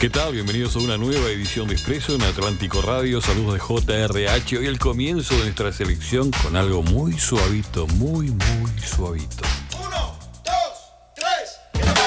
¿Qué tal? Bienvenidos a una nueva edición de Expreso en Atlántico Radio. Saludos de JRH. Hoy el comienzo de nuestra selección con algo muy suavito, muy suavito.